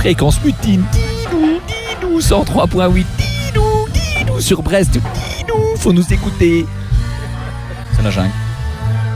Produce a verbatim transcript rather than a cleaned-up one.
Fréquence mutine, didou, didou, cent trois point huit, didou, didou, sur Brest, didou, faut nous écouter. C'est la jungle.